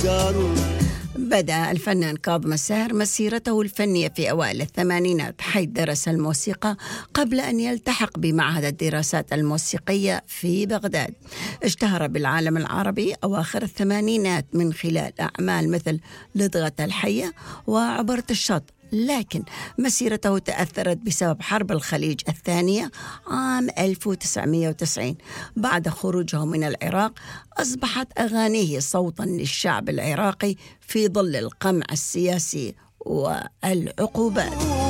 بدأ الفنان كاظم الساهر مسيرته الفنية في أوائل الثمانينات، حيث درس الموسيقى قبل أن يلتحق بمعهد الدراسات الموسيقية في بغداد. اشتهر بالعالم العربي أواخر الثمانينات من خلال أعمال مثل لدغة الحية وعبرة الشط، لكن مسيرته تأثرت بسبب حرب الخليج الثانية عام 1990. بعد خروجه من العراق أصبحت أغانيه صوتا للشعب العراقي في ظل القمع السياسي والعقوبات.